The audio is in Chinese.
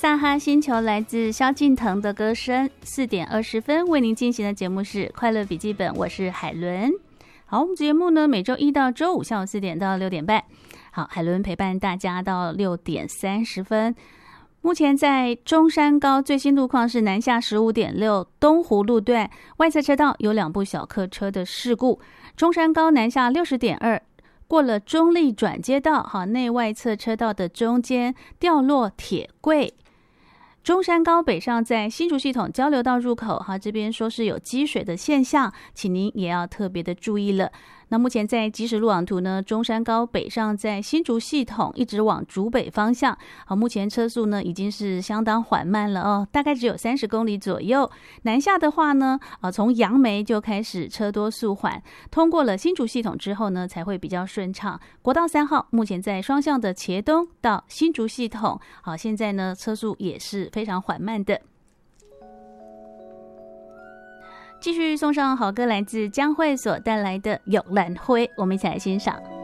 大哈星球来自萧敬腾的歌声，4点20分为您进行的节目是快乐笔记本，我是海伦。好，我们节目呢每周一到周五下午4点到6点半，好，海伦陪伴大家到6点30分。目前在中山高最新路况是南下15.6东湖路段外侧车道有2部小客车的事故，中山高南下60.2过了中立转接道，内外侧车道的中间掉落铁柜。中山高北上在新竹系统交流道入口，这边说是有积水的现象，请您也要特别的注意了。那目前在即时路网图呢，中山高北上在新竹系统一直往竹北方向，目前车速呢已经是相当缓慢了哦，大概只有30公里左右。南下的话呢，从杨梅就开始车多速缓，通过了新竹系统之后呢，才会比较顺畅。国道3号目前在双向的茄东到新竹系统，现在呢车速也是非常缓慢的。继续送上好歌，来自江蕙所带来的《玉兰花》，我们一起来欣赏。